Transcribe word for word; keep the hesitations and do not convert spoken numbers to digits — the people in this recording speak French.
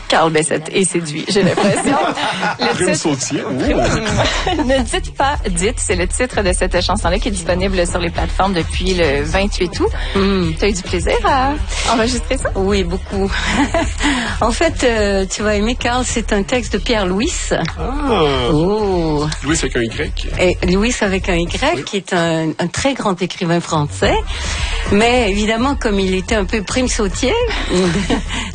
Carl Bessette est séduit, j'ai l'impression. Prime Sautier. Ne dites pas, dites, c'est le titre de cette chanson-là qui est disponible sur les plateformes depuis le vingt-huit août. Mm. Tu as eu du plaisir à enregistrer ça? Oui, beaucoup. En fait, euh, tu vas aimer, Carl, c'est un texte de Pierre Louis. Ah. Oh. Louis avec un Y. Et Louis avec un Y, oui. Qui est un, un très grand écrivain français. Mais évidemment, comme il était un peu prime sautier,